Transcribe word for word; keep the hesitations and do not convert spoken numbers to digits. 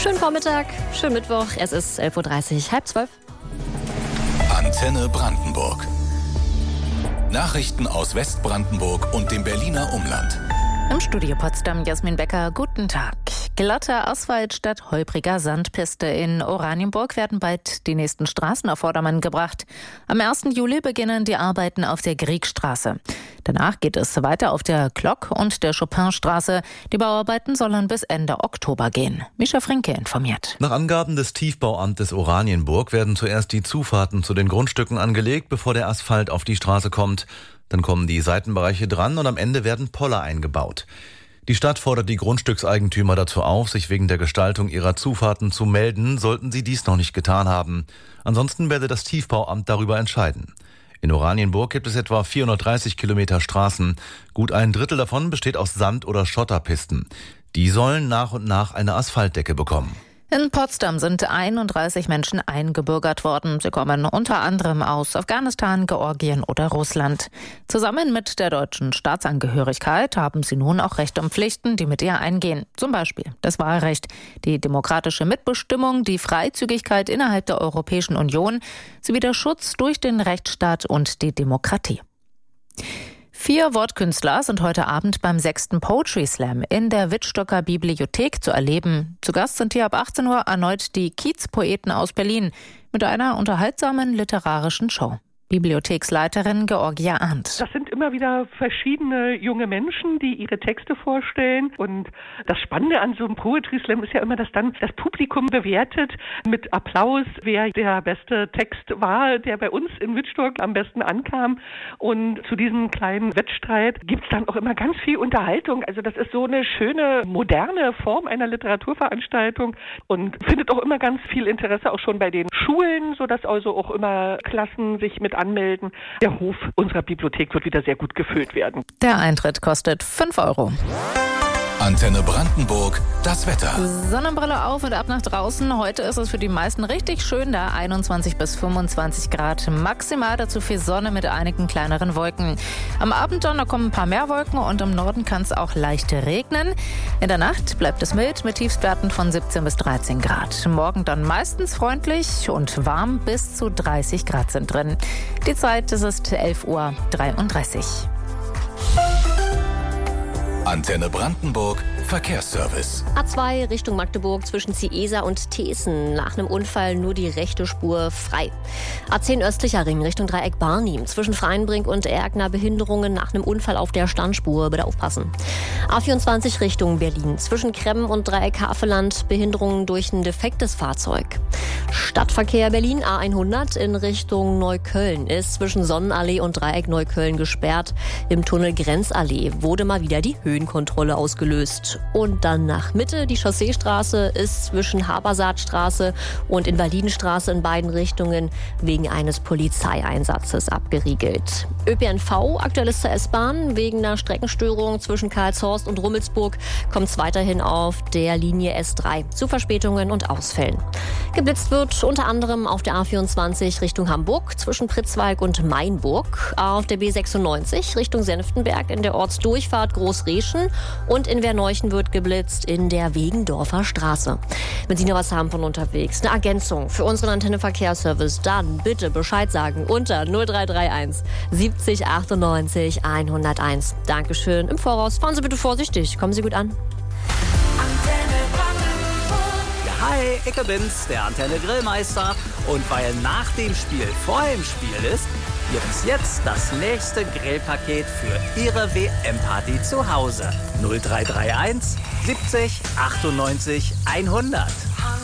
Schönen Vormittag, schönen Mittwoch. Es ist elf Uhr dreißig, halb zwölf. Antenne Brandenburg. Nachrichten aus Westbrandenburg und dem Berliner Umland. Im Studio Potsdam Jasmin Becker, guten Tag. Glatter Asphalt statt holpriger Sandpiste. In Oranienburg werden bald die nächsten Straßen auf Vordermann gebracht. Am ersten Juli beginnen die Arbeiten auf der Griegstraße. Danach geht es weiter auf der Glock- und der Chopinstraße. Die Bauarbeiten sollen bis Ende Oktober gehen. Mischa Frinke informiert. Nach Angaben des Tiefbauamtes Oranienburg werden zuerst die Zufahrten zu den Grundstücken angelegt, bevor der Asphalt auf die Straße kommt. Dann kommen die Seitenbereiche dran und am Ende werden Poller eingebaut. Die Stadt fordert die Grundstückseigentümer dazu auf, sich wegen der Gestaltung ihrer Zufahrten zu melden, sollten sie dies noch nicht getan haben. Ansonsten werde das Tiefbauamt darüber entscheiden. In Oranienburg gibt es etwa vierhundertdreißig Kilometer Straßen. Gut ein Drittel davon besteht aus Sand- oder Schotterpisten. Die sollen nach und nach eine Asphaltdecke bekommen. In Potsdam sind einunddreißig Menschen eingebürgert worden. Sie kommen unter anderem aus Afghanistan, Georgien oder Russland. Zusammen mit der deutschen Staatsangehörigkeit haben sie nun auch Rechte und Pflichten, die mit ihr eingehen. Zum Beispiel das Wahlrecht, die demokratische Mitbestimmung, die Freizügigkeit innerhalb der Europäischen Union sowie der Schutz durch den Rechtsstaat und die Demokratie. Vier Wortkünstler sind heute Abend beim sechsten Poetry Slam in der Wittstocker Bibliothek zu erleben. Zu Gast sind hier ab achtzehn Uhr erneut die Kiezpoeten aus Berlin mit einer unterhaltsamen literarischen Show. Bibliotheksleiterin Georgia Arndt. Das sind immer wieder verschiedene junge Menschen, die ihre Texte vorstellen. Und das Spannende an so einem Poetry Slam ist ja immer, dass dann das Publikum bewertet mit Applaus, wer der beste Text war, der bei uns in Wittstock am besten ankam. Und zu diesem kleinen Wettstreit gibt es dann auch immer ganz viel Unterhaltung. Also das ist so eine schöne, moderne Form einer Literaturveranstaltung und findet auch immer ganz viel Interesse auch schon bei den Schulen, sodass also auch immer Klassen sich mit anmelden. Der Hof unserer Bibliothek wird wieder sehr gut gefüllt werden. Der Eintritt kostet fünf Euro. Antenne Brandenburg, das Wetter. Sonnenbrille auf und ab nach draußen. Heute ist es für die meisten richtig schön da. einundzwanzig bis fünfundzwanzig Grad maximal. Dazu viel Sonne mit einigen kleineren Wolken. Am Abend dann da kommen ein paar mehr Wolken und im Norden kann es auch leicht regnen. In der Nacht bleibt es mild mit Tiefstwerten von siebzehn bis dreizehn Grad. Morgen dann meistens freundlich und warm. Bis zu dreißig Grad sind drin. Die Zeit, es ist elf Uhr dreiunddreißig. Antenne Brandenburg, Verkehrsservice. A zwei Richtung Magdeburg zwischen Ciesa und Teeßen. Nach einem Unfall nur die rechte Spur frei. A zehn östlicher Ring Richtung Dreieck Barnim. Zwischen Freienbrink und Erkner Behinderungen nach einem Unfall auf der Standspur. Bitte aufpassen. A vierundzwanzig Richtung Berlin. Zwischen Kremmen und Dreieck Haveland Behinderungen durch ein defektes Fahrzeug. Stadtverkehr Berlin A hundert in Richtung Neukölln ist zwischen Sonnenallee und Dreieck Neukölln gesperrt. Im Tunnel Grenzallee wurde mal wieder die Höhenkontrolle ausgelöst. Und dann nach Mitte, die Chausseestraße ist zwischen Habersaatstraße und Invalidenstraße in beiden Richtungen wegen eines Polizeieinsatzes abgeriegelt. Ö P N V, aktuelles zur S-Bahn, wegen einer Streckenstörung zwischen Karlshorst und Rummelsburg kommt es weiterhin auf der Linie S drei zu Verspätungen und Ausfällen. Geblitzt wird unter anderem auf der A vierundzwanzig Richtung Hamburg zwischen Pritzwalk und Mainburg, auf der B sechsundneunzig Richtung Senftenberg in der Ortsdurchfahrt Großreschen und in Werneuchen wird geblitzt in der Wegendorfer Straße. Wenn Sie noch was haben von unterwegs, eine Ergänzung für unseren Antenne Verkehrsservice, dann bitte Bescheid sagen unter null drei drei eins siebzig achtundneunzig hunderteins. Dankeschön im Voraus. Fahren Sie bitte vorsichtig. Kommen Sie gut an. Hi, ich bin's, der Antenne Grillmeister. Und weil nach dem Spiel vor dem Spiel ist, gibt es jetzt das nächste Grillpaket für Ihre W M-Party zu Hause. null drei drei eins siebzig achtundneunzig hundert.